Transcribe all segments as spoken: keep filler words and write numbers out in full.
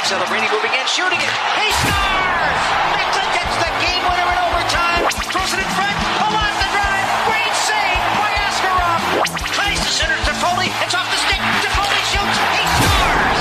Celebrini moving in, shooting it. He scores! Macklin gets the game winner in overtime. Throws it in front. Pull off the drive. Great save by Askarov. Tries to center to Foley. It's off the stick. Foley shoots. He scores!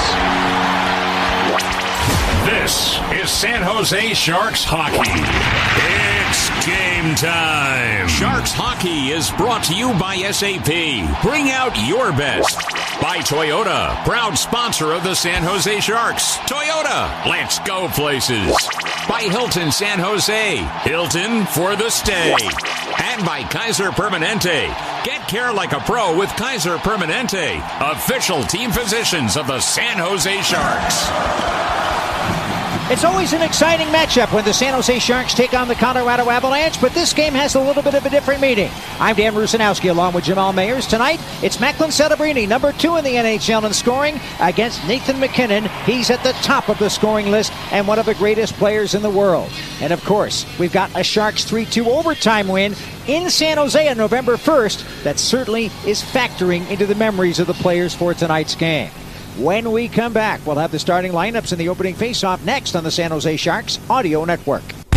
This is San Jose Sharks hockey. It's game time. Sharks hockey is brought to you by S A P. Bring out your best. By Toyota, proud sponsor of the San Jose Sharks. Toyota, let's go places. By Hilton San Jose, Hilton for the stay. And by Kaiser Permanente. Get care like a pro with Kaiser Permanente, official team physicians of the San Jose Sharks. It's always an exciting matchup when the San Jose Sharks take on the Colorado Avalanche, but this game has a little bit of a different meaning. I'm Dan Rusanowski along with Jamal Mayers. Tonight, it's Macklin Celebrini, number two in the N H L in scoring, against Nathan MacKinnon. He's at the top of the scoring list and one of the greatest players in the world. And of course, we've got a Sharks three two overtime win in San Jose on November first that certainly is factoring into the memories of the players for tonight's game. When we come back, we'll have the starting lineups in the opening faceoff next on the San Jose Sharks Audio Network.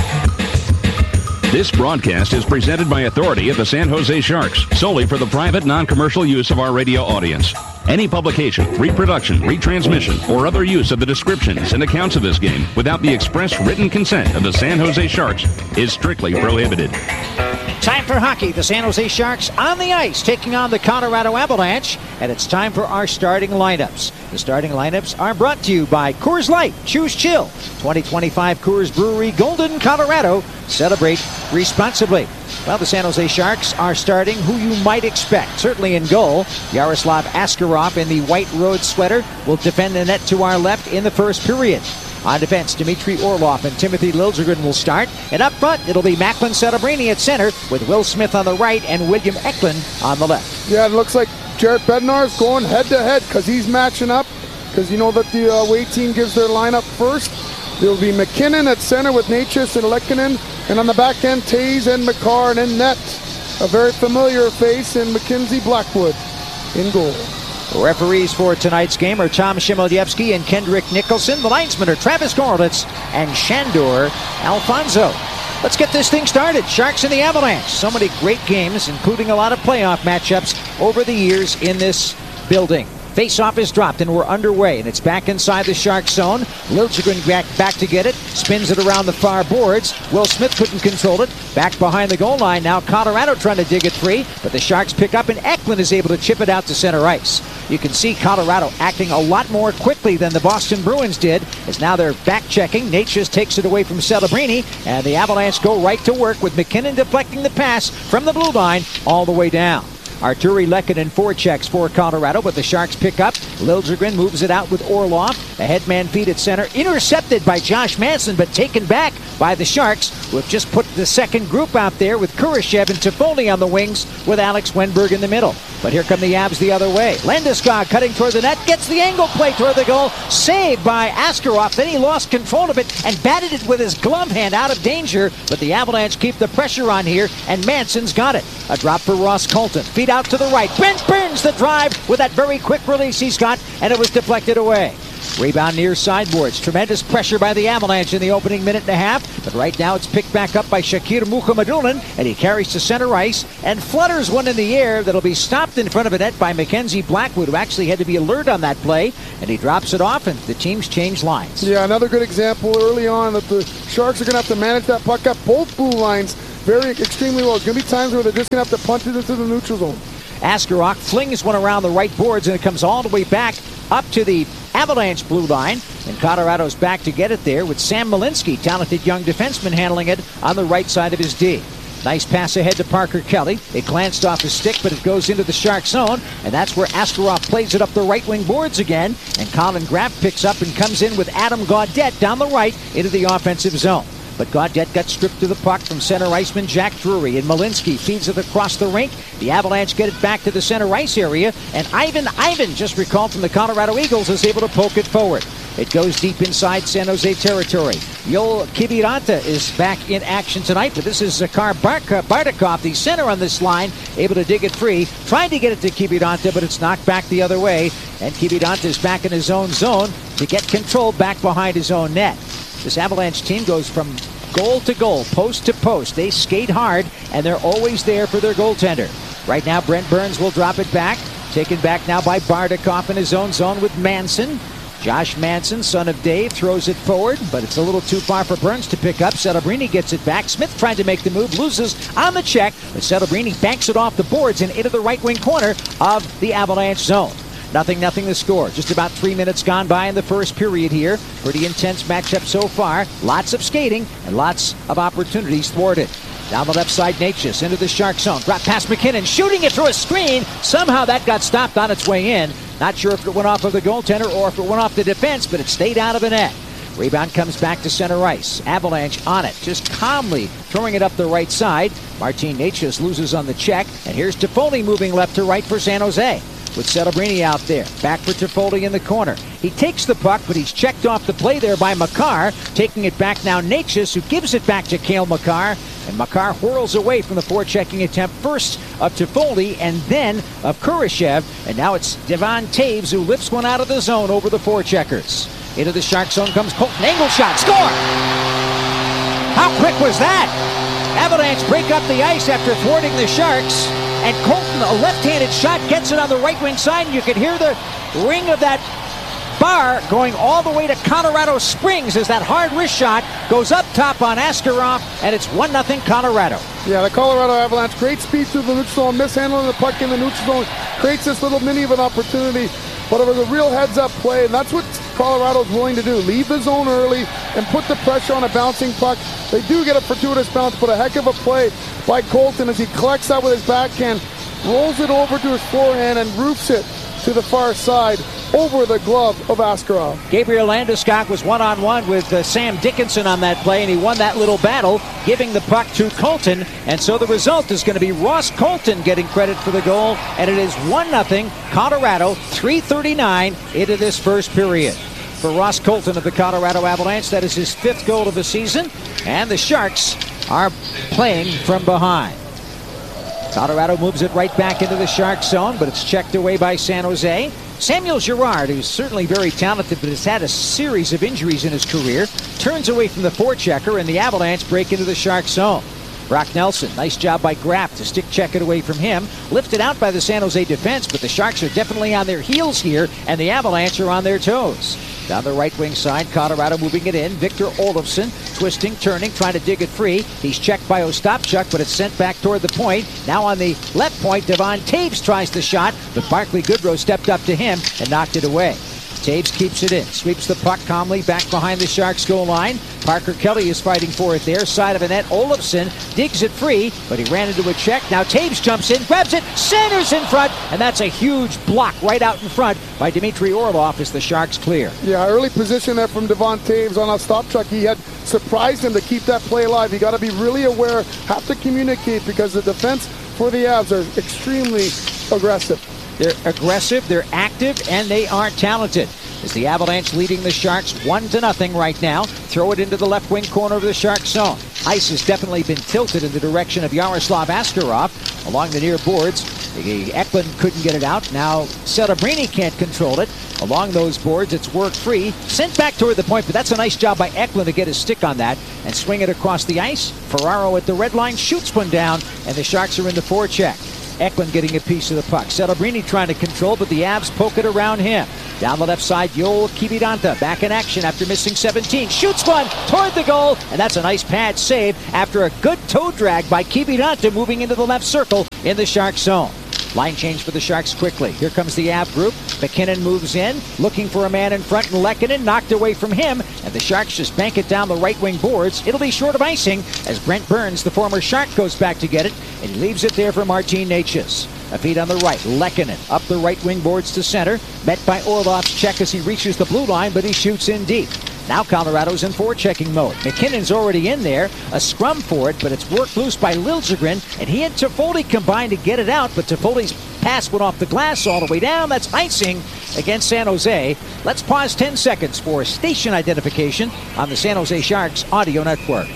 This broadcast is presented by authority of the San Jose Sharks, solely for the private, non-commercial use of our radio audience. Any publication, reproduction, retransmission, or other use of the descriptions and accounts of this game without the express written consent of the San Jose Sharks is strictly prohibited. Time for hockey. The San Jose Sharks on the ice taking on the Colorado Avalanche, and it's time for our starting lineups. The starting lineups are brought to you by Coors Light. Choose chill. twenty twenty-five Coors Brewery, Golden, Colorado. Celebrate responsibly. Well, the San Jose Sharks are starting who you might expect. Certainly in goal, Yaroslav Askarov in the white road sweater will defend the net to our left in the first period. On defense, Dmitry Orlov and Timothy Liljegren will start. And up front, it'll be Macklin Celebrini at center with Will Smith on the right and William Eklund on the left. Yeah, it looks like Jarrett Bednar is going head-to-head because he's matching up. Because you know that the uh, away team gives their lineup first. There'll be MacKinnon at center with Necas and Lehkonen. And on the back end, Taves and McCarr, and in net, a very familiar face in Mackenzie Blackwood in goal. The referees for tonight's game are Tom Shimolyevsky and Kendrick Nicholson. The linesmen are Travis Gorlitz and Shandor Alfonso. Let's get this thing started. Sharks and the Avalanche. So many great games, including a lot of playoff matchups over the years in this building. Face-off is dropped and we're underway, and it's back inside the Shark zone. Liljegren back, back to get it, spins it around the far boards. Will Smith couldn't control it. Back behind the goal line now. Colorado trying to dig it free, but the Sharks pick up, and Eklund is able to chip it out to center ice. You can see Colorado acting a lot more quickly than the Boston Bruins did, as now they're back-checking. Necas takes it away from Celebrini, and the Avalanche go right to work with MacKinnon deflecting the pass from the blue line all the way down. Arturi Lehkonen forechecks for Colorado, but the Sharks pick up. Liljegren moves it out with Orlov. A headman feed at center, intercepted by Josh Manson, but taken back by the Sharks, who have just put the second group out there with Kurashev and Toffoli on the wings with Alex Wenberg in the middle. But here come the Avs the other way. Landeskog cutting toward the net, gets the angle play toward the goal, saved by Askarov. Then he lost control of it and batted it with his glove hand out of danger, but the Avalanche keep the pressure on here, and Manson's got it. A drop for Ross Colton. Feed out to the right. Brent Burns the drive with that very quick release he's got, and it was deflected away. Rebound near sideboards. Tremendous pressure by the Avalanche in the opening minute and a half, but right now it's picked back up by Shakir Mukhamadullin, and he carries to center ice and flutters one in the air that'll be stopped in front of a net by Mackenzie Blackwood, who actually had to be alert on that play, and he drops it off, and the teams change lines. Yeah, another good example early on that the Sharks are going to have to manage that puck up both blue lines very extremely well. There's going to be times where they're just going to have to punch it into the neutral zone. Askarov flings one around the right boards, and it comes all the way back up to the Avalanche blue line, and Colorado's back to get it there with Sam Malinsky, talented young defenseman, handling it on the right side of his D. Nice pass ahead to Parker Kelly. It glanced off his stick, but it goes into the Shark zone, and that's where Askarov plays it up the right wing boards again, and Colin Graff picks up and comes in with Adam Gaudette down the right into the offensive zone. But Gaudette got stripped to the puck from center iceman Jack Drury, and Malinsky feeds it across the rink. The Avalanche get it back to the center ice area, and Ivan Ivan, just recalled from the Colorado Eagles, is able to poke it forward. It goes deep inside San Jose territory. Yoel Kiviranta is back in action tonight, but this is Zakhar Bardakov, the center on this line, able to dig it free. Trying to get it to Kiviranta, but it's knocked back the other way. And Kiviranta is back in his own zone to get control back behind his own net. This Avalanche team goes from goal to goal, post to post. They skate hard, and they're always there for their goaltender. Right now, Brent Burns will drop it back. Taken back now by Bardakov in his own zone with Manson. Josh Manson, son of Dave, throws it forward, but it's a little too far for Burns to pick up. Celebrini gets it back. Smith trying to make the move, loses on the check, but Celebrini banks it off the boards and into the right wing corner of the Avalanche zone. Nothing, nothing to score. Just about three minutes gone by in the first period here. Pretty intense matchup so far. Lots of skating and lots of opportunities thwarted. Down the left side, Necas into the Shark zone. Drop past McKinnon, shooting it through a screen. Somehow that got stopped on its way in. Not sure if it went off of the goaltender or if it went off the defense, but it stayed out of the net. Rebound comes back to center ice. Avalanche on it, just calmly throwing it up the right side. Martin Necas loses on the check, and here's Toffoli moving left to right for San Jose. With Celebrini out there. Back for Toffoli in the corner. He takes the puck, but he's checked off the play there by Makar. Taking it back now, Necas, who gives it back to Cale Makar. And Makar whirls away from the forechecking attempt, first of Toffoli and then of Kurashev. And now it's Devon Taves who lifts one out of the zone over the forecheckers. Into the Shark zone comes Colton. Angle shot. Score! How quick was that? Avalanche break up the ice after thwarting the Sharks. And Colton, a left-handed shot, gets it on the right wing side. And you can hear the ring of that bar going all the way to Colorado Springs as that hard wrist shot goes up top on Askarov, and it's one nothing Colorado. Yeah, the Colorado Avalanche, great speed through the neutral zone, mishandling the puck in the neutral zone, creates this little mini of an opportunity, but it was a real heads-up play, and that's what Colorado's willing to do. Leave the zone early and put the pressure on a bouncing puck. They do get a fortuitous bounce, but a heck of a play by Colton as he collects that with his backhand, rolls it over to his forehand, and roofs it to the far side over the glove of Askarov. Gabriel Landeskog was one-on-one with uh, Sam Dickinson on that play, and he won that little battle, giving the puck to Colton. And so the result is going to be Ross Colton getting credit for the goal, and it is one nothing Colorado, three thirty-nine into this first period. For Ross Colton of the Colorado Avalanche, that is his fifth goal of the season, and the Sharks are playing from behind. Colorado moves it right back into the Shark zone, but it's checked away by San Jose. Samuel Girard, who's certainly very talented but has had a series of injuries in his career, turns away from the forechecker, and the Avalanche break into the Shark zone. Brock Nelson, nice job by Graff to stick check it away from him. Lifted out by the San Jose defense, but the Sharks are definitely on their heels here, and the Avalanche are on their toes. Down the right wing side, Colorado moving it in. Victor Olofsson twisting, turning, trying to dig it free. He's checked by Ostapchuk, but it's sent back toward the point. Now on the left point, Devon Taves tries the shot, but Barclay Goodrow stepped up to him and knocked it away. Taves keeps it in, sweeps the puck calmly back behind the Sharks goal line. Parker Kelly is fighting for it there. Side of the net, Olofsson digs it free, but he ran into a check. Now Taves jumps in, grabs it, centers in front, and that's a huge block right out in front by Dmitry Orlov as the Sharks clear. Yeah, early position there from Devon Taves on a stop truck. He had surprised him to keep that play alive. You got to be really aware, have to communicate, because the defense for the Avs are extremely aggressive. They're aggressive, they're active, and they are talented. As the Avalanche leading the Sharks one to nothing right now. Throw it into the left wing corner of the Sharks zone. Ice has definitely been tilted in the direction of Yaroslav Askarov along the near boards. Eklund couldn't get it out. Now Celebrini can't control it. Along those boards, it's work free. Sent back toward the point, but that's a nice job by Eklund to get his stick on that and swing it across the ice. Ferraro at the red line shoots one down, and the Sharks are in the forecheck. Eklund getting a piece of the puck. Celebrini trying to control, but the Avs poke it around him. Down the left side, Yoel Kiviranta back in action after missing seventeen. Shoots one toward the goal, and that's a nice pad save after a good toe drag by Kiviranta moving into the left circle in the Sharks zone. Line change for the Sharks quickly. Here comes the Av group. McKinnon moves in, looking for a man in front, and Lehkonen knocked away from him, and the Sharks just bank it down the right wing boards. It'll be short of icing as Brent Burns, the former Shark, goes back to get it, and he leaves it there for Martin Necas. A feed on the right. Lehkonen up the right wing boards to center. Met by Orlov's check as he reaches the blue line, but he shoots in deep. Now Colorado's in forechecking mode. McKinnon's already in there. A scrum for it, but it's worked loose by Liljegren, and he and Toffoli combined to get it out, but Toffoli's pass went off the glass all the way down. That's icing, against San Jose. Let's pause ten seconds for station identification on the San Jose Sharks audio network.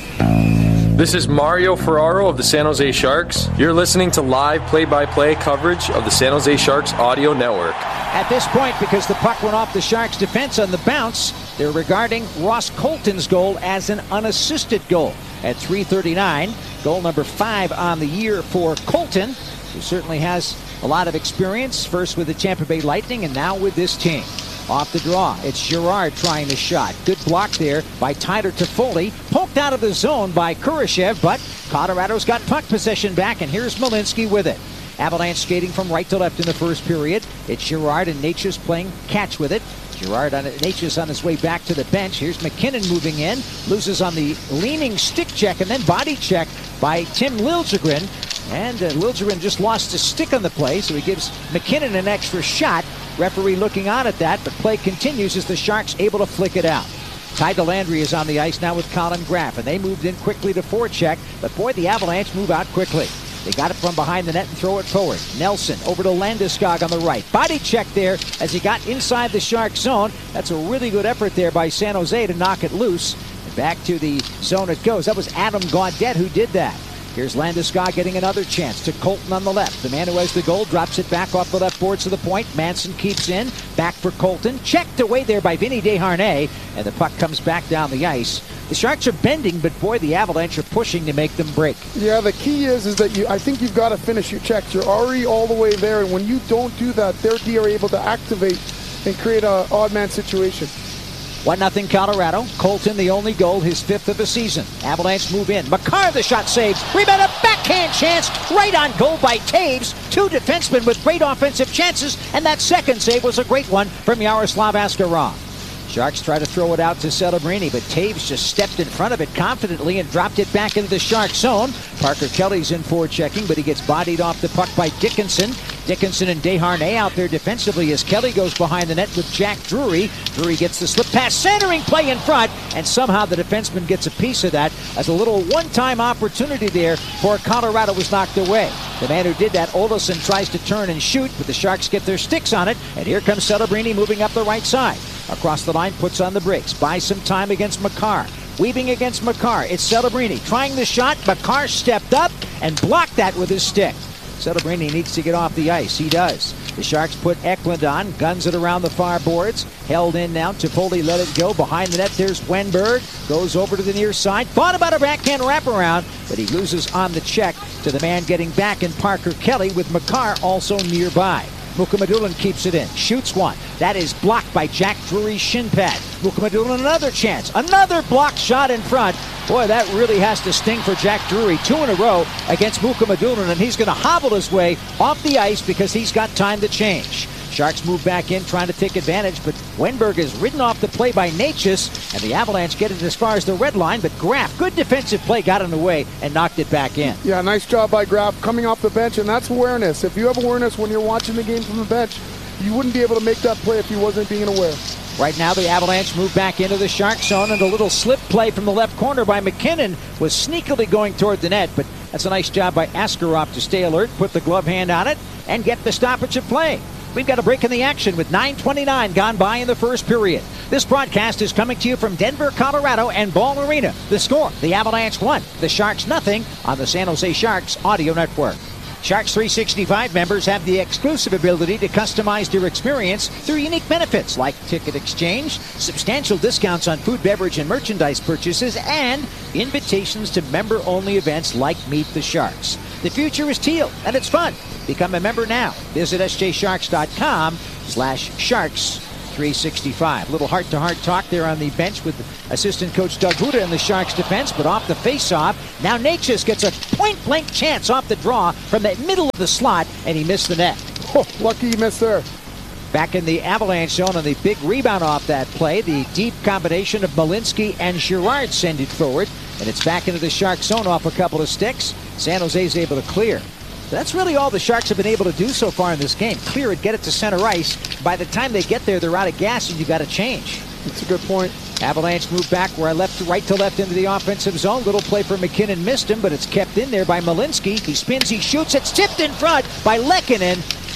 This is Mario Ferraro of the San Jose Sharks. You're listening to live play-by-play coverage of the San Jose Sharks audio network. At this point, because the puck went off the Sharks' defense on the bounce, they're regarding Ross Colton's goal as an unassisted goal. At three thirty-nine, goal number five on the year for Colton, who certainly has a lot of experience, first with the Tampa Bay Lightning and now with this team. Off the draw, it's Girard trying the shot. Good block there by Tyler Toffoli. Poked out of the zone by Kurashev, but Colorado's got puck possession back, and here's Malinsky with it. Avalanche skating from right to left in the first period. It's Girard and Natchez playing catch with it. Girard on it, Natchez on his way back to the bench. Here's McKinnon moving in. Loses on the leaning stick check and then body check by Tim Liljegren. And uh, Liljegren just lost his stick on the play, so he gives McKinnon an extra shot. Referee looking on at that, but play continues as the Sharks able to flick it out. Ty Delandry is on the ice now with Colin Graff, and they moved in quickly to forecheck, but boy, the Avalanche move out quickly. They got it from behind the net and throw it forward. Nelson over to Landeskog on the right. Body check there as he got inside the Shark zone. That's a really good effort there by San Jose to knock it loose. And back to the zone it goes. That was Adam Gaudette who did that. Here's Landeskog getting another chance to Colton on the left. The man who has the goal drops it back off the left boards to the point. Manson keeps in. Back for Colton. Checked away there by Vinny Desharnais. And the puck comes back down the ice. The Sharks are bending, but boy, the Avalanche are pushing to make them break. Yeah, the key is is that you. I think you've got to finish your checks. You're already all the way there, and when you don't do that, their D are able to activate and create an odd man situation. one nothing Colorado. Colton the only goal, his fifth of the season. Avalanche move in. Makar the shot saves. Rebound, a backhand chance. Right on goal by Taves. Two defensemen with great offensive chances. And that second save was a great one from Yaroslav Askarov. Sharks try to throw it out to Celebrini, but Taves just stepped in front of it confidently and dropped it back into the Shark zone. Parker Kelly's in for checking, but he gets bodied off the puck by Dickinson. Dickinson and Desharnais out there defensively as Kelly goes behind the net with Jack Drury. Drury gets the slip pass, centering play in front, and somehow the defenseman gets a piece of that as a little one-time opportunity there for Colorado was knocked away. The man who did that, Olofsson, tries to turn and shoot, but the Sharks get their sticks on it, and here comes Celebrini moving up the right side. Across the line, puts on the brakes, buys some time against Makar. Weaving against Makar, it's Celebrini trying the shot. Makar stepped up and blocked that with his stick. Celebrini needs to get off the ice. He does. The Sharks put Eklund on, guns it around the far boards. Held in now. Toffoli let it go. Behind the net, there's Wenberg. Goes over to the near side. Thought about a backhand wraparound, but he loses on the check to the man getting back in Parker Kelly with Makar also nearby. Mukhamadullin keeps it in. Shoots one. That is blocked by Jack Drury's shin pad. Mukhamadullin another chance. Another blocked shot in front. Boy, that really has to sting for Jack Drury. Two in a row against Mukhamadullin, and he's going to hobble his way off the ice because he's got time to change. Sharks move back in, trying to take advantage, but Wenberg is ridden off the play by Natchez, and the Avalanche get it as far as the red line, but Graff, good defensive play, got in the way and knocked it back in. Yeah, nice job by Graff coming off the bench, and that's awareness. If you have awareness when you're watching the game from the bench, you wouldn't be able to make that play if you wasn't being aware. Right now, the Avalanche move back into the Shark zone, and a little slip play from the left corner by McKinnon was sneakily going toward the net, but that's a nice job by Askarov to stay alert, put the glove hand on it, and get the stoppage of play. We've got a break in the action with nine twenty-nine gone by in the first period. This broadcast is coming to you from Denver, Colorado and Ball Arena. The score, the Avalanche one, the Sharks nothing on the San Jose Sharks audio network. Sharks three sixty-five members have the exclusive ability to customize their experience through unique benefits like ticket exchange, substantial discounts on food, beverage, and merchandise purchases, and invitations to member-only events like Meet the Sharks. The future is teal, and it's fun. Become a member now. Visit s j sharks dot com slash sharks three sixty-five. Little heart-to-heart talk there on the bench with assistant coach Doug Huda in the Sharks defense, but off the face-off, now Natchez gets a point-blank chance off the draw from the middle of the slot, and he missed the net. Oh, lucky he missed there. Back in the Avalanche zone on the big rebound off that play, the deep combination of Malinsky and Girard send it forward, and it's back into the Shark zone off a couple of sticks. San Jose's able to clear. That's really all the Sharks have been able to do so far in this game. Clear it, get it to center ice. By the time they get there, they're out of gas, and you've got to change. That's a good point. Avalanche move back where I left right to left into the offensive zone. Little play for McKinnon, missed him, but it's kept in there by Malinsky. He spins, he shoots, it's tipped in front by Lehkonen.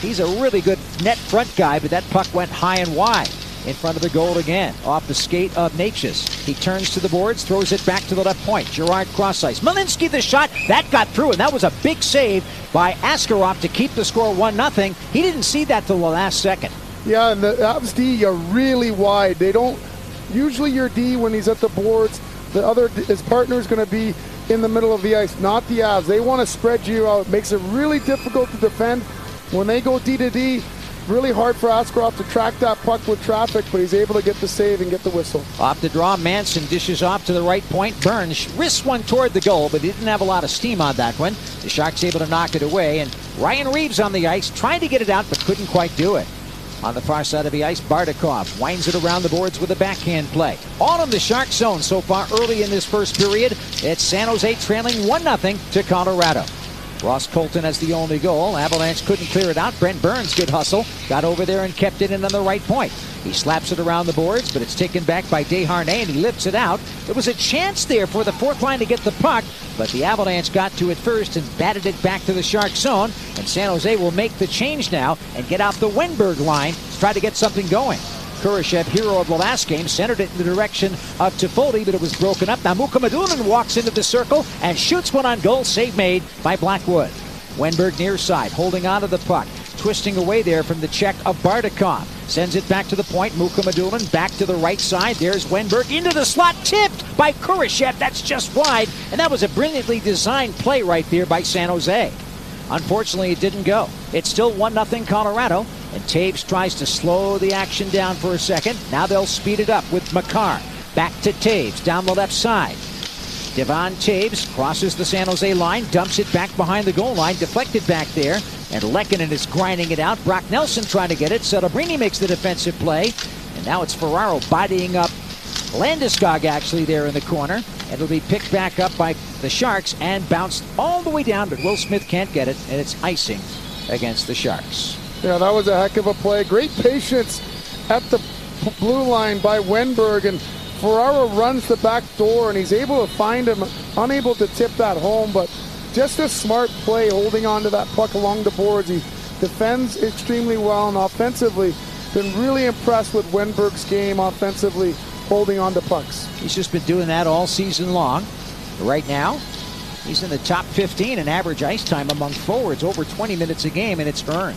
He's a really good net front guy, but that puck went high and wide in front of the goal again. Off the skate of Necas. He turns to the boards, throws it back to the left point. Girard cross ice. Malinsky the shot. That got through, and that was a big save by Askarov to keep the score one nothing. He didn't see that till the last second. Yeah, and the Avs D are really wide. They don't, usually your D when he's at the boards, the other, his partner is going to be in the middle of the ice, not the Avs. They want to spread you out. It makes it really difficult to defend. When they go D to D, really hard for Askarov to track that puck with traffic, but he's able to get the save and get the whistle. Off the draw, Manson dishes off to the right point. Burns risks one toward the goal, but he didn't have a lot of steam on that one. The Sharks able to knock it away, and Ryan Reeves on the ice, trying to get it out, but couldn't quite do it. On the far side of the ice, Bardakov winds it around the boards with a backhand play. All in the Shark zone so far early in this first period. It's San Jose trailing one nothing to Colorado. Ross Colton has the only goal. Avalanche couldn't clear it out. Brent Burns, good hustle. Got over there and kept it in on the right point. He slaps it around the boards, but it's taken back by Desharnais, and he lifts it out. There was a chance there for the fourth line to get the puck, but the Avalanche got to it first and batted it back to the Shark zone, and San Jose will make the change now and get out the Wenberg line to try to get something going. Kurashev, hero of the last game, centered it in the direction of Toffoli, but it was broken up. Now Mukhamadullin walks into the circle and shoots one on goal. Save made by Blackwood. Wenberg near side, holding onto the puck, twisting away there from the check of Bardakov. Sends it back to the point. Mukhamadullin back to the right side. There's Wenberg into the slot, tipped by Kurashev. That's just wide, and that was a brilliantly designed play right there by San Jose. Unfortunately, it didn't go. It's still one nothing Colorado, and Taves tries to slow the action down for a second. Now they'll speed it up with Makar. Back to Taves down the left side. Devon Taves crosses the San Jose line, dumps it back behind the goal line, deflected back there, and Lehkonen is grinding it out. Brock Nelson trying to get it. Celebrini makes the defensive play, and now it's Ferraro bodying up Landeskog actually there in the corner. It'll be picked back up by the Sharks and bounced all the way down, but Will Smith can't get it, and it's icing against the Sharks. Yeah, that was a heck of a play. Great patience at the blue line by Wenberg, and Ferraro runs the back door, and he's able to find him, unable to tip that home, but just a smart play holding on to that puck along the boards. He defends extremely well, and offensively, been really impressed with Wenberg's game offensively, holding on to pucks. He's just been doing that all season long. Right now, he's in the top fifteen in average ice time among forwards, over twenty minutes a game, and it's earned.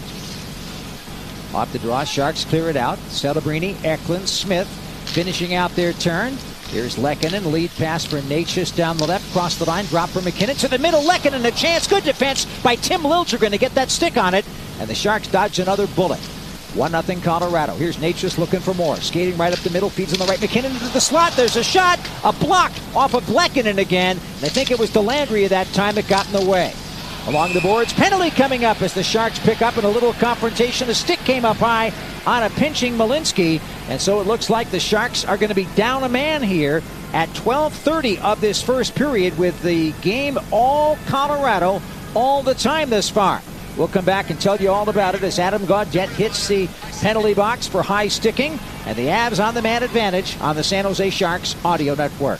Off the draw, Sharks clear it out. Celebrini, Eklund, Smith finishing out their turn. Here's Lehkonen, lead pass for Necas down the left, cross the line, drop for McKinnon to the middle. Lehkonen, a chance, good defense by Tim Liljegren to get that stick on it, and the Sharks dodge another bullet. one nothing Colorado. Here's Necas looking for more. Skating right up the middle, feeds on the right. McKinnon into the slot. There's a shot, a block off of Lehkonen again. And I think it was Delandria that time that got in the way. Along the boards, penalty coming up as the Sharks pick up in a little confrontation. The stick came up high on a pinching Malinsky. And so it looks like the Sharks are going to be down a man here at twelve thirty of this first period, with the game all Colorado all the time thus far. We'll come back and tell you all about it as Adam Gaudette hits the penalty box for high sticking, and the Avs on the man advantage on the San Jose Sharks audio network.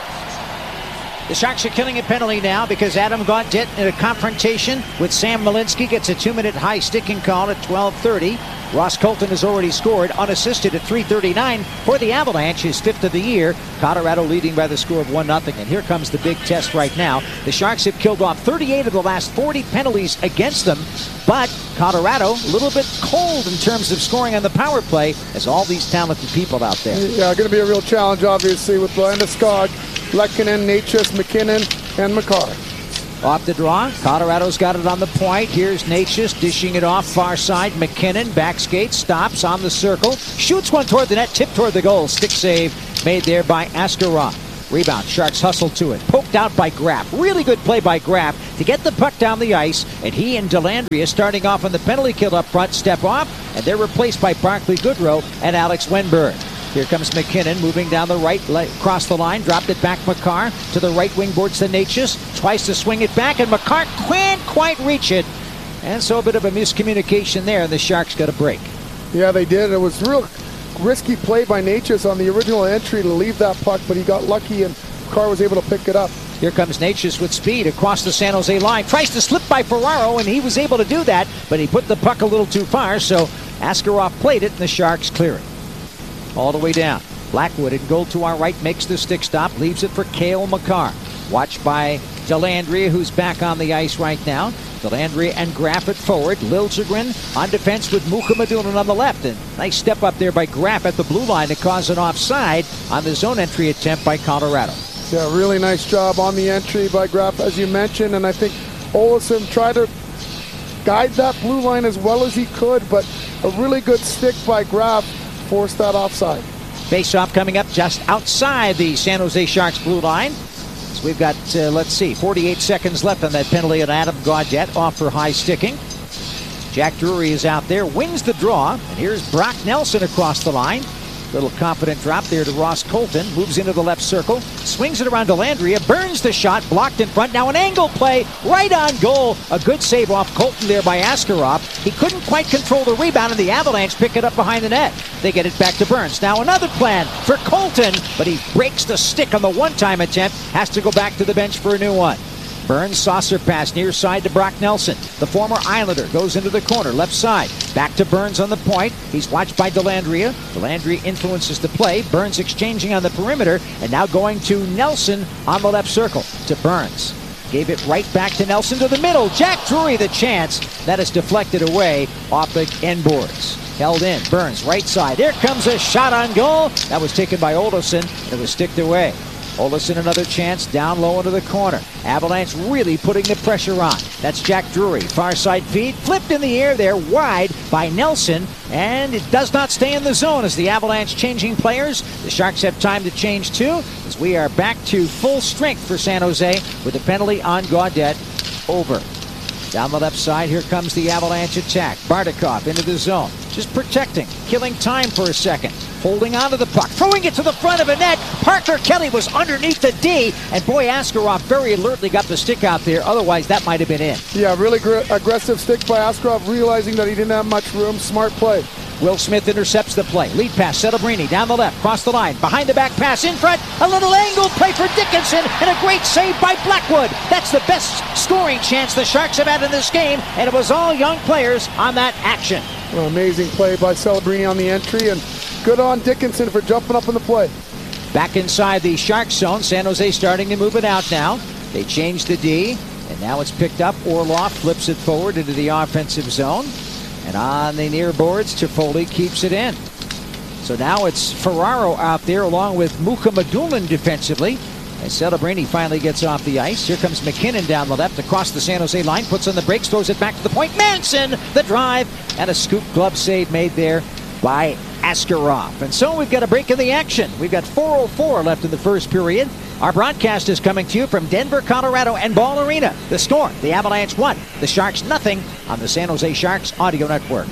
The Sharks are killing a penalty now because Adam Gaudette in a confrontation with Sam Malinsky gets a two-minute high sticking call at twelve thirty. Ross Colton has already scored unassisted at three thirty-nine for the Avalanche, his fifth of the year. Colorado leading by the score of one nothing. And here comes the big test right now. The Sharks have killed off thirty-eight of the last forty penalties against them, but Colorado a little bit cold in terms of scoring on the power play as all these talented people out there. Yeah, going to be a real challenge, obviously, with Landeskog, Lehkonen, Necas, McKinnon, and Makar. Off the draw, Colorado's got it on the point. Here's Necas dishing it off far side. McKinnon back skate, stops on the circle, shoots one toward the net, tipped toward the goal. Stick save made there by Askarov. Rebound, Sharks hustle to it, poked out by Graff. Really good play by Graff to get the puck down the ice, and he and Delandria starting off on the penalty kill up front, step off, and they're replaced by Barclay Goodrow and Alex Wenberg. Here comes McKinnon moving down the right, across the line, dropped it back Makar to the right wing boards to Necas, twice to swing it back, and Makar can't quite reach it. And so a bit of a miscommunication there, and the Sharks got a break. Yeah, they did. It was real risky play by Necas on the original entry to leave that puck, but he got lucky and Makar was able to pick it up. Here comes Necas with speed across the San Jose line. Tries to slip by Ferraro, and he was able to do that, but he put the puck a little too far, so Askarov played it, and the Sharks clear it. All the way down. Blackwood in goal to our right makes the stick stop, leaves it for Cale Makar. Watched by Dellandrea, who's back on the ice right now. Dellandrea and Graf at forward. Liljegren on defense with Mukhamadullin on the left. And nice step up there by Graf at the blue line to cause an offside on the zone entry attempt by Colorado. Yeah, really nice job on the entry by Graf, as you mentioned. And I think Olofsson tried to guide that blue line as well as he could, but a really good stick by Graf forced that offside. Face-off coming up just outside the San Jose Sharks blue line. So we've got, uh, let's see, forty-eight seconds left on that penalty on Adam Gaudette, off for high sticking. Jack Drury is out there, wins the draw, and here's Brock Nelson across the line. Little confident drop there to Ross Colton, moves into the left circle, swings it around Dellandrea, burns the shot, blocked in front. Now an angle play, right on goal. A good save off Colton there by Askarov. He couldn't quite control the rebound, and the Avalanche pick it up behind the net. They get it back to Burns. Now another plan for Colton, but he breaks the stick on the one-time attempt, has to go back to the bench for a new one. Burns saucer pass near side to Brock Nelson. The former Islander goes into the corner, left side. Back to Burns on the point. He's watched by Dellandrea. Dellandrea influences the play. Burns exchanging on the perimeter, and now going to Nelson on the left circle to Burns. Gave it right back to Nelson to the middle. Jack Drury the chance. That is deflected away off the end boards. Held in. Burns right side. Here comes a shot on goal. That was taken by Olofsson, and it was sticked away. Olofsson another chance down low into the corner. Avalanche really putting the pressure on. That's Jack Drury. Far side feed. Flipped in the air there wide by Nelson. And it does not stay in the zone as the Avalanche changing players. The Sharks have time to change too, as we are back to full strength for San Jose with the penalty on Gaudette over. Down the left side, here comes the Avalanche attack. Bardakov into the zone. Just protecting, killing time for a second. Holding onto the puck, throwing it to the front of a net. Parker Kelly was underneath the D, and boy, Askarov very alertly got the stick out there. Otherwise, that might have been in. Yeah, really gr- aggressive stick by Askarov, realizing that he didn't have much room. Smart play. Will Smith intercepts the play. Lead pass, Celebrini down the left, cross the line, behind the back pass, in front, a little angle play for Dickinson, and a great save by Blackwood. That's the best scoring chance the Sharks have had in this game, and it was all young players on that action. Well, amazing play by Celebrini on the entry, and good on Dickinson for jumping up in the play. Back inside the Sharks zone, San Jose starting to move it out now. They changed the D, and now it's picked up. Orlov flips it forward into the offensive zone. And on the near boards, Toffoli keeps it in. So now it's Ferraro out there along with Mukhamadullin defensively. As Celebrini finally gets off the ice. Here comes McKinnon down the left across the San Jose line. Puts on the brakes, throws it back to the point. Manson, the drive, and a scoop glove save made there by Askarov. And so we've got a break in the action. We've got four oh four left in the first period. Our broadcast is coming to you from Denver, Colorado, and Ball Arena. The score, the Avalanche one, the Sharks nothing on the San Jose Sharks Audio Network.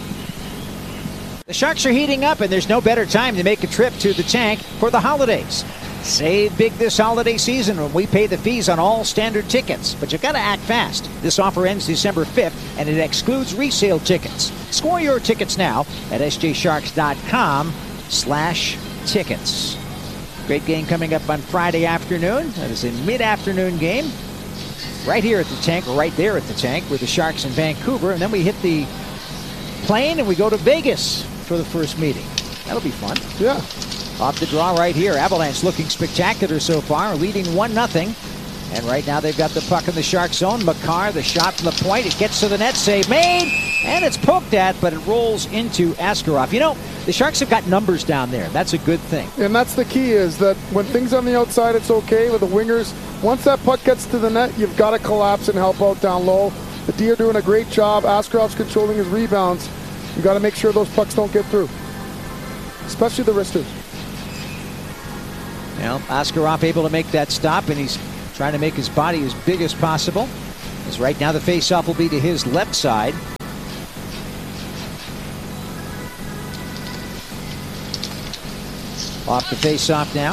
The Sharks are heating up, and there's no better time to make a trip to the tank for the holidays. Save big this holiday season when we pay the fees on all standard tickets. But you've got to act fast. This offer ends December fifth, and it excludes resale tickets. Score your tickets now at sjsharks.com slash tickets. Great game coming up on Friday afternoon. That is a mid-afternoon game. Right here at the tank, or right there at the tank, with the Sharks in Vancouver. And then we hit the plane and we go to Vegas for the first meeting. That'll be fun. Yeah. Off the draw right here. Avalanche looking spectacular so far, leading one nothing. And right now they've got the puck in the Shark zone. Makar, the shot from the point. It gets to the net. Save made. And it's poked at, but it rolls into Askarov. You know, the Sharks have got numbers down there. That's a good thing. And that's the key, is that when things on the outside, it's okay with the wingers. Once that puck gets to the net, you've got to collapse and help out down low. The D are doing a great job. Askarov's controlling his rebounds. You've got to make sure those pucks don't get through, especially the wristers. Well, Askarov able to make that stop, and he's trying to make his body as big as possible. As right now the faceoff will be to his left side. Off the faceoff now.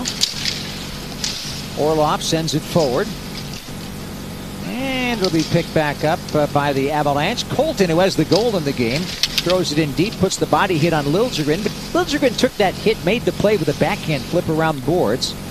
Orlov sends it forward. And it'll be picked back up uh, by the Avalanche. Colton, who has the goal in the game, throws it in deep, puts the body hit on Liljegren. But Liljegren took that hit, made the play with a backhand flip around the boards.